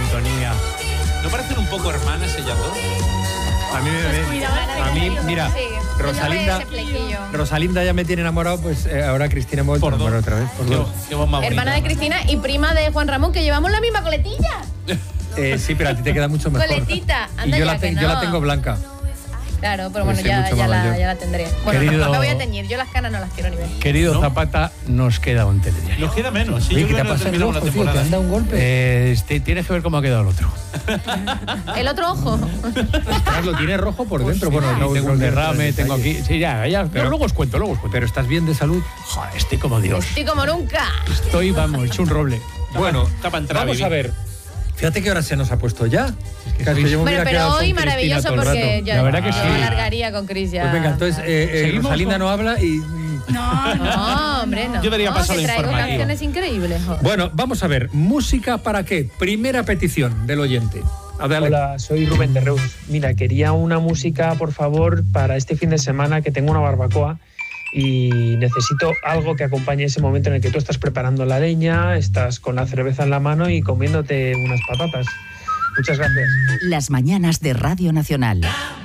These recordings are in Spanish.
sintonía. ¿No parecen un poco hermanas ellas dos? A mí, mira, Rosalinda ya me tiene enamorado, pues ahora Cristina me vuelve a enamorar otra vez. Hermana de Cristina y prima de Juan Ramón, que llevamos la misma coletilla. Sí, pero a ti te queda mucho mejor. Coletita, anda y yo, yo la tengo blanca. Claro, pero bueno, ya la tendré. Bueno, querido, no me voy a teñir, yo las canas no las quiero ni ver. Querido Zapata, nos queda un telediario. Nos queda menos, sí. Oye, ¿qué te ha pasado el ojo, tío? ¿Te han dado un golpe? Tienes que ver cómo ha quedado el otro. ¿El otro ojo? Lo tiene rojo por dentro. Bueno, no, tengo un derrame, tengo aquí... Sí, ya. Pero luego os cuento. Pero ¿estás bien de salud? Joder, estoy como Dios. Estoy como nunca. Estoy, vamos, hecho un roble. Bueno, vamos a ver. Fíjate que ahora se nos ha puesto ya. Bueno, pero hoy maravilloso porque la verdad que sí. Yo alargaría con Cris ya. Pues venga, entonces Rosalinda no habla y... No, hombre, no. Yo daría paso a la traigo informativa. canciones increíbles. Bueno, vamos a ver. ¿Música para qué? Primera petición del oyente. Hola, soy Rubén de Reus. Mira, quería una música, por favor, para este fin de semana que tengo una barbacoa y necesito algo que acompañe ese momento en el que tú estás preparando la leña, estás con la cerveza en la mano y comiéndote unas patatas. Muchas gracias. Las mañanas de Radio Nacional.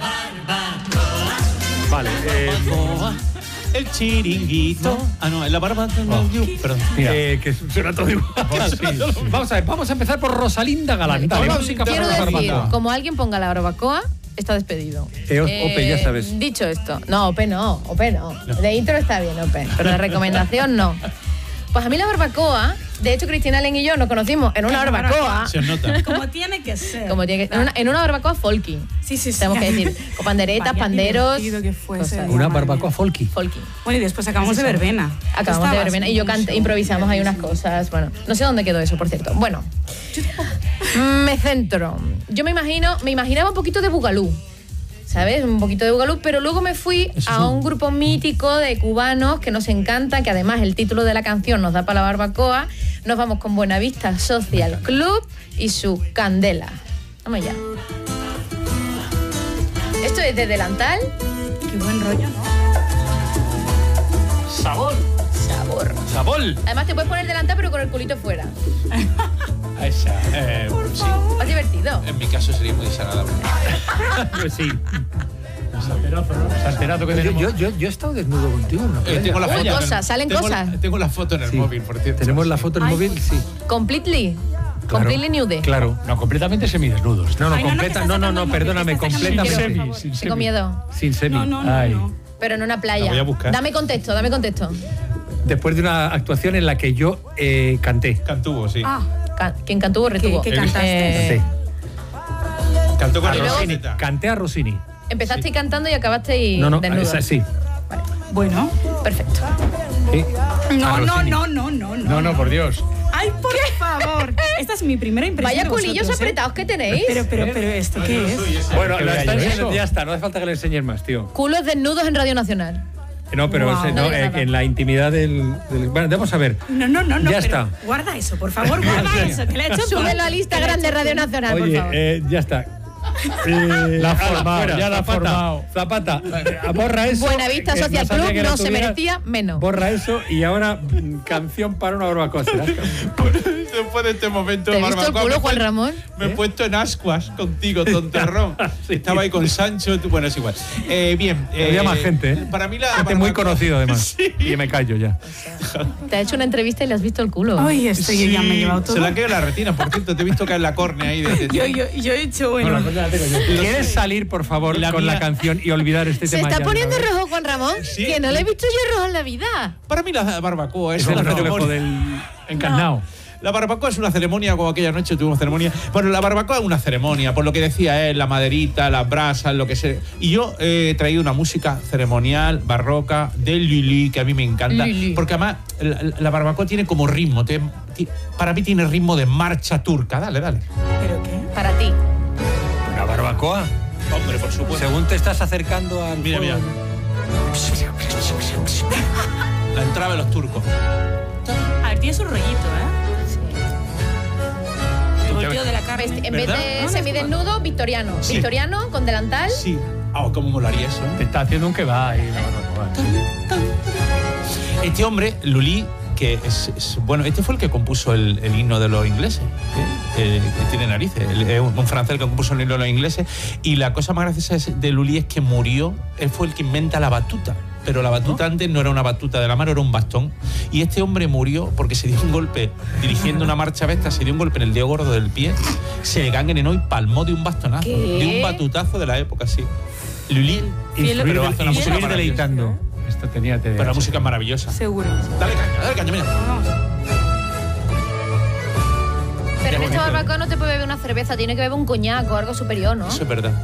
Vale, el chiringuito. Ah, no, la barbacoa. Perdón. Mira, que suena todo igual. Vamos a ver, vamos a empezar por Rosalinda Galán. Música quiero para decir, barbacoa. como alguien ponga la barbacoa, está despedido. Ope, ya sabes. Dicho esto, no. Ope no. De intro está bien, Ope, pero de recomendación no. Pues a mí la barbacoa, de hecho Cristina Len y yo nos conocimos en una barbacoa. Se nota. Como tiene que ser. En una barbacoa folky. Sí. Tenemos que decir, con panderetas, panderos. Que fuese, Una barbacoa folky. Bueno, y después acabamos de verbena. Acabamos de verbena y yo improvisamos ahí unas cosas. Bueno, no sé dónde quedó eso, por cierto. Bueno, me centro. Yo me imaginaba un poquito de Bugalú. ¿Sabes? Un poquito de Bugalú, pero luego me fui a un grupo mítico de cubanos que nos encanta, que además el título de la canción nos da para la barbacoa. Nos vamos con Buenavista Social Club y su Candela. Vamos ya. Esto es de Delantal. Qué buen rollo, ¿no? Sabor. Además te puedes poner Delantal pero con el culito fuera. Sí. Más divertido. En mi caso sería muy desagradable. Pues sí. Santerazo que tenemos. Yo he estado desnudo contigo, ¿no? Tengo la foto. Salen cosas. Tengo la foto en el móvil, por cierto. ¿Tenemos la foto en el móvil? Sí. Completely. Claro, Completely nude. Claro. No, completamente semidesnudos. No, perdóname, completamente. Tengo miedo. Sin semi. No. Pero en una playa. La voy a buscar. Dame contexto. Después de una actuación en la que yo canté. Cantuvo, sí. ¿Quién cantó o retuvo? ¿Qué cantaste? Cantó con Rossini. Canté a Rossini. Empezaste cantando y acabaste desnudo. Esa sí. Vale. Bueno. Perfecto. ¿Sí? No, por Dios. Ay, por favor. Esta es mi primera impresión. Vaya culillos apretados que tenéis. Pero ¿esto qué es? Bueno, ya está, no hace falta que le enseñes más, tío. Culos desnudos en Radio Nacional. No, pero en la intimidad del... Bueno, vamos a ver. No. Ya está. Guarda eso, por favor, guarda eso. Que le he hecho Súbelo al Instagram de Radio Nacional, por favor. Ya está. La ha formado, ya la ha formado. Zapata, borra eso. Buenavista Social Club no se merecía menos. Borra eso y ahora canción para una barbacoa. Después de este momento, ¿te he visto el culo, Juan Ramón? Me he puesto en ascuas contigo, tonterrón. Sí. Estaba ahí con Sancho. Bueno, es igual. Bien. Había más gente, ¿eh? Para mí la gente muy conocido, además. Sí. Y me callo ya. Te ha hecho una entrevista y le has visto el culo. Ay, esto yo ya me he llevado todo. Se la ha caído la retina, por cierto. Te he visto caer la córnea ahí. Yo he hecho, bueno. ¿Quieres salir, por favor, con la canción y olvidar este tema? ¿Se está poniendo rojo, Juan Ramón? Sí. Que no le he visto yo rojo en la vida. Para mí la barbacoa es el una reflejo ceremonia. del encarnado. La barbacoa es una ceremonia, como aquella noche tuvimos ceremonia. Bueno, la barbacoa es una ceremonia, por lo que decía él, la maderita, las brasas, lo que sea. Y yo he traído una música ceremonial, barroca, de Lili, que a mí me encanta. Lili. Porque además la barbacoa tiene como ritmo. Para mí tiene ritmo de marcha turca. Dale. ¿Pero qué? Para ti. ¿Una barbacoa? Hombre, por supuesto. Según te estás acercando al Mira. La entrada de los turcos. A ver, tiene su rollito, El volteo de la carne. En vez de semidesnudo, victoriano. Sí. Victoriano con delantal. Sí. ¿Cómo molaría eso? Te está haciendo un kebab ahí la barbacoa. Este hombre, Lulí, que bueno, este fue el que compuso el himno de los ingleses, que tiene narices, un francés que compuso el himno de los ingleses, y la cosa más graciosa de Lully es que murió, él fue el que inventa la batuta, pero la batuta antes no era una batuta de la mano, era un bastón, y este hombre murió porque se dio un golpe, dirigiendo una marcha besta, se dio un golpe en el dedo gordo del pie, se le gangrenó y palmó de un bastonazo, de un batutazo de la época, sí. Lully, pero hace una música deleitando. Esto tenía TDAH. Pero la música es maravillosa. Seguro. Dale caña, mira. Vamos. Pero en esta barbacoa no te puede beber una cerveza, tiene que beber un coñac o algo superior, ¿no? Eso es verdad.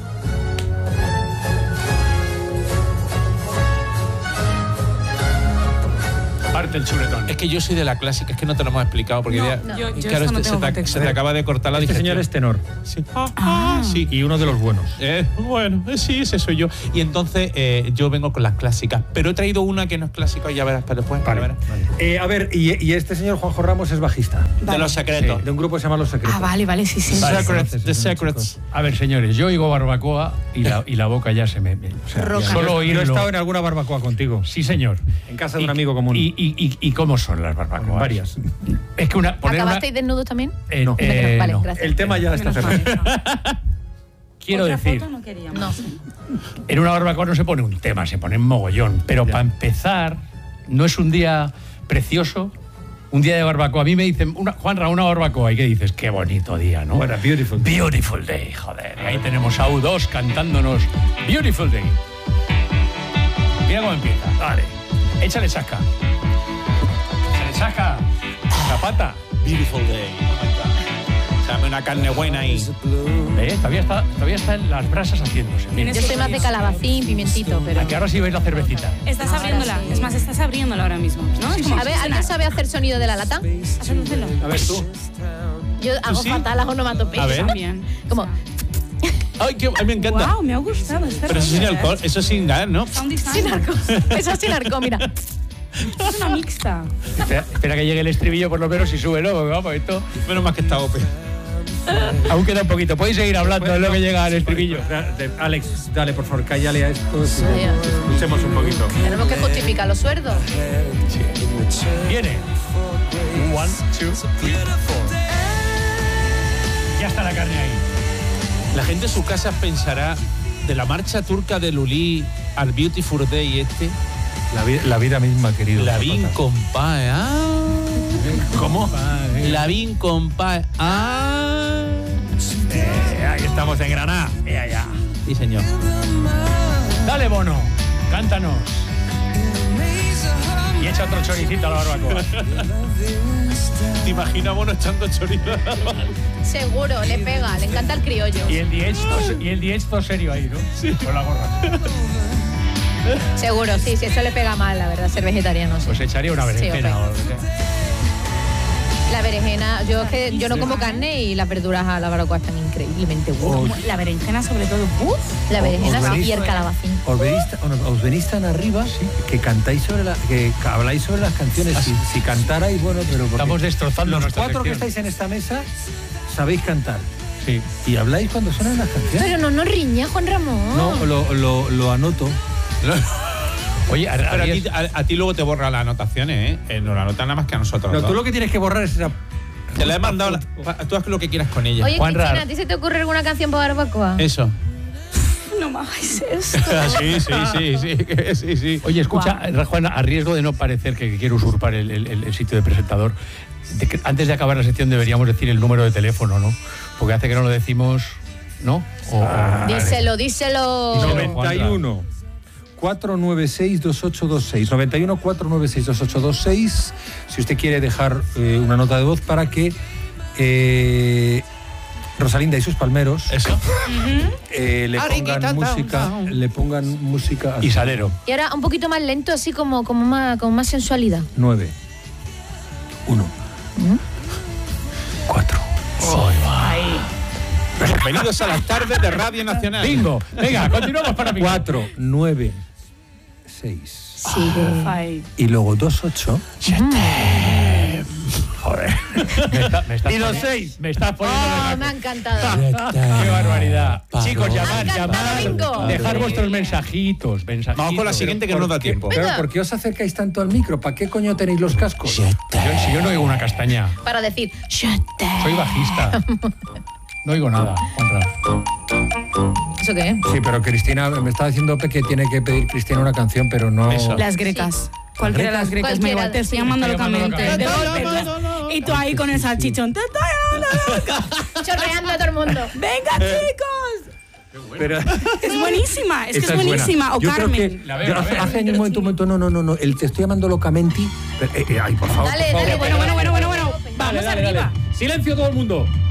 Parte el chuletón. Es que yo soy de la clásica, es que no te lo hemos explicado porque Yo claro, esto no tengo contexto. se te acaba de cortar la Este digestión. señor es tenor. Sí. Sí. Y uno de los buenos. Bueno, sí, ese soy yo. Y entonces yo vengo con las clásicas, pero he traído una que no es clásica y ya verás, pero después. Vale. A ver, y este señor Juanjo Ramos es bajista. De Los Secretos. Sí, de un grupo que se llama Los Secretos. Vale, sí. The Secrets. A ver, señores, yo oigo barbacoa y la boca ya se me... O sea, Roca. solo oírlo. Yo he estado en alguna barbacoa contigo. Sí, señor. En casa de un amigo común. ¿Y cómo son las barbacoas? Varias. Es que ¿Acabasteis desnudos también? No. Vale, no. gracias. El tema ya está Menos cerrado. mal. Quiero Otra decir, foto no queríamos. No. en una barbacoa no se pone un tema, se pone un mogollón. Pero para empezar, no es un día precioso, un día de barbacoa. A mí me dicen, Juanra, una barbacoa. ¿Y qué dices? Qué bonito día, ¿no? Bueno, beautiful. Beautiful day, joder. Y ahí tenemos a U2 cantándonos Beautiful day. Mira cómo empieza. Vale. Échale chasca. Échale chasca. Zapata. Beautiful day. Dame una carne buena ahí. Todavía están las brasas haciéndose. Mira. Yo soy más de calabacín, pimentito, pero... A que ahora sí veis la cervecita. Estás abriéndola. sí. Es más, estás abriéndola ahora mismo. ¿No? Es como A ver, ¿alguien sabe hacer sonido de la lata? Hacéndoselo. A ver tú. Yo hago sí? fatal las onomatopeyas. A ver. También. Como... Ay, a mí me encanta. Wow, me ha gustado. Pero eso sin alcohol, eso sin gas, ¿no? Sound design. Sin arco. Eso es sin arco, mira. Es una mixta. Espera que llegue el estribillo por lo menos y súbelo, porque vamos, esto... Menos más que está OP. Aún queda un poquito. Podéis seguir hablando de lo que llega al estribillo. Alex, dale, por favor, cállale a esto. ya. Escuchemos un poquito. Tenemos que justificar los sueldos. Viene. 1, 2, 3, 4. Ya está la carne ahí. La gente en su casa pensará de la marcha turca de Lully al Beautiful Day La vida misma, querido. La Vin compadre. ¿Cómo? La Vin compadre. Ahí estamos en Granada. Ya. Sí, señor. Dale, Bono. Cántanos. Y echa otro choricito a la barbacoa. ¿Te imaginas Bono echando chorizo? Seguro, le pega, le encanta el criollo. Y el Diez todo serio ahí, ¿no? Sí. Con la gorra. Seguro, sí, si eso le pega mal, la verdad, ser vegetariano. Sí. Pues echaría una berenjena Sí, o lo que sea. La berenjena, yo no como carne y las verduras a la barbacoa están increíblemente buenas. La berenjena sobre todo. La berenjena os venís- y el calabacín. Os venís tan arriba que cantáis que habláis sobre las canciones. Si cantarais, bueno, pero porque Estamos destrozando los nuestra 4 que sección. estáis en esta mesa sabéis cantar. Sí. Y habláis cuando suenan las canciones. Pero no riña, Juan Ramón. No, lo anoto. Oye, Pero a ti luego te borra las anotaciones, ¿eh? No la anotan nada más que a nosotros. No, ¿no? tú lo que tienes que borrar es esa... Te la he mandado. Tú haz lo que quieras con ella. Oye, Juanra. Cristina, ¿a ti se te ocurre alguna canción para barbacoa? Eso. No me hagáis esto. Sí. Oye, escucha, Juan, a riesgo de no parecer que quiero usurpar el sitio de presentador, antes de acabar la sección deberíamos decir el número de teléfono, ¿no? Porque hace que no lo decimos, ¿no? Díselo. 91 496 2826. 91 496 2826. Si usted quiere dejar una nota de voz para que Rosalinda y sus palmeros Eso. le pongan música Y Salero. Y ahora un poquito más lento, así como más sensualidad. 9 1 4. Bienvenidos a las tardes de Radio Nacional. Bingo. Venga, continuamos para bingo. 4 9 6. Sigue. Ay. Y luego 2 8. Joder. Me estás Y los poniendo- 6. Me estás poniendo Oh, los me ha tacos. encantado. ¡Qué barbaridad! Chicos, Me ha llamad, encantado, bingo. llamad. Dejar vuestros mensajitos. Vamos con la siguiente que no nos da tiempo. Pero Venga. ¿por qué os acercáis tanto al micro? ¿Para qué coño tenéis los cascos? Si yo no oigo una castaña, Para decir, soy bajista. No oigo nada, Juanra. ¿eso qué? Sí, pero Cristina, me estaba diciendo que tiene que pedir Cristina una canción, pero no... Eso. Las grecas. Cualquiera de las grecas, me Cualquiera, igual. Te estoy sí. llamando Te estoy llamando locamente. locamente. De golpe. Y tú ahí con el salchichón. ¡Te estoy llamando loca! Chorreando a todo el mundo. ¡Venga, chicos! Pero, Es buenísima. Es que esa es buena. buenísima. O Yo creo Carmen. que La veo, yo la veo. hace años, un momento, no, te estoy llamando locamente. Pero, ay, por favor. Dale, por favor. dale, Bueno. Vamos Dale, dale, arriba. dale. Silencio todo el mundo.